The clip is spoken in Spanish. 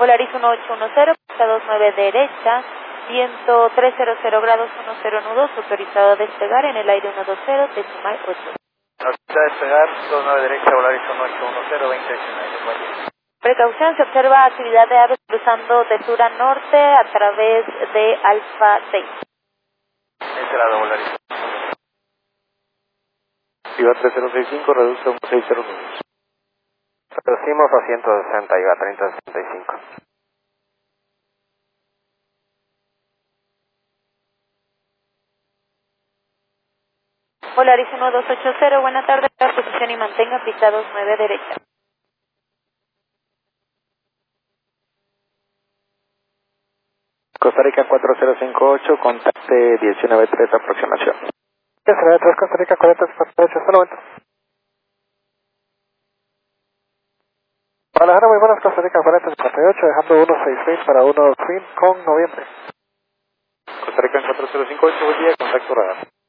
Polaris 1810, pista 29 derecha, viento 300 grados 10 nudos, autorizado a despegar en el aire 120, decimal 8. Autorizado a despegar, 29 derecha, Polaris 1810, 20 decimal. Precaución, se observa actividad de aves cruzando de sur a norte a través de Alfa 6. Entrada, Polaris. Iba 3065, reduce 1609. Reducimos a 160, iba 3065. Polaris 1280, buena tarde, posición y mantenga pista 29 derecha. Costa Rica 4058, contacte 19-3, aproximación. 19-3, Costa Rica 4058, hasta el momento. Guadalajara, muy buenas, Costa Rica 4058, dejando 166 para 1 fin con noviembre. Costa Rica 4058, buen día, contacto radar.